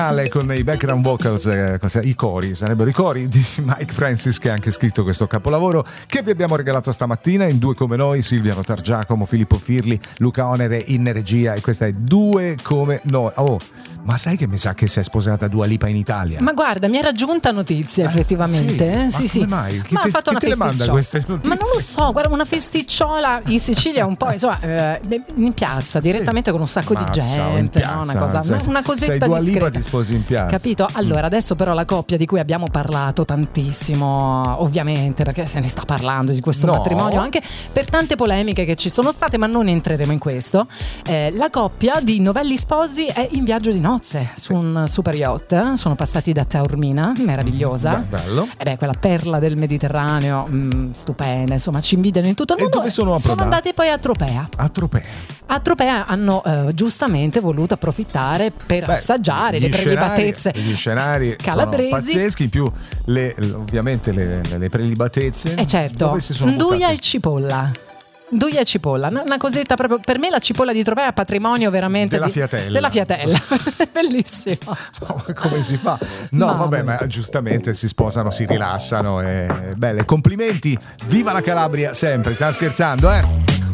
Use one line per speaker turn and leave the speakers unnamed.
con i background vocals, i cori, sarebbero i cori di Mike Francis, che ha anche scritto questo capolavoro che vi abbiamo regalato stamattina in Due Come Noi, Silvia Notargiacomo, Filippo Firli, Luca Onere in regia, e questa è Due Come Noi. Oh, ma sai che mi sa che si è sposata Dua Lipa in Italia?
Ma guarda, mi era giunta notizia effettivamente.
Sì,
sì.
Ma come mai?
Ma ha fatto una
te le manda queste notizie?
Ma non lo so, guarda, una festicciola in Sicilia un po', insomma, in piazza, direttamente con un sacco di gente,
piazza,
no? Una cosetta
sei Dua Lipa,
discreta.
ti sposi in piazza.
Capito? Allora, adesso però la coppia di cui abbiamo parlato tantissimo, ovviamente, perché se ne sta parlando di questo matrimonio, anche per tante polemiche che ci sono state, ma non entreremo in questo. La coppia di novelli sposi è in viaggio di nozze su un super yacht. Sono passati da Taormina, meravigliosa.
Bello.
Quella perla del Mediterraneo, stupenda, insomma, ci invidiano in tutto il mondo.
E dove sono approdati?
Sono andati poi a Tropea. A Tropea hanno giustamente voluto approfittare per assaggiare le prelibatezze.
Gli scenari
calabresi
sono pazzeschi, in più ovviamente le prelibatezze.
Certo,
dove si sono
Nduja e cipolla. Nduja e cipolla, una cosetta proprio. Per me la cipolla di Tropea è patrimonio veramente della fiatella. Bellissimo.
No, come si fa? No, vabbè, ma giustamente si sposano, si rilassano. Belle, complimenti, viva la Calabria sempre, stiamo scherzando,